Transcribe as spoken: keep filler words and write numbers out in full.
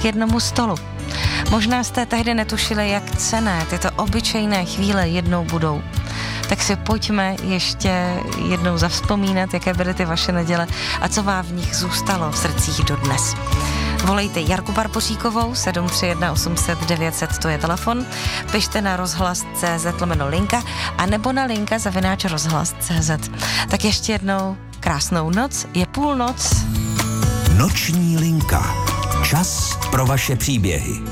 k jednomu stolu. Možná jste tehdy netušili, jak cenné tyto obyčejné chvíle jednou budou. Tak si pojďme ještě jednou zavzpomínat, jaké byly ty vaše neděle a co vám v nich zůstalo v srdcích dodnes. Volejte Jarku Barboříkovou sedm tři jedna osm set devět set, to je telefon. Pište na rozhlas tečka cé zet lomeno linka a nebo na linka zavináč rozhlas tečka cé zet. Tak ještě jednou krásnou noc, je půlnoc. Noční linka. Čas pro vaše příběhy.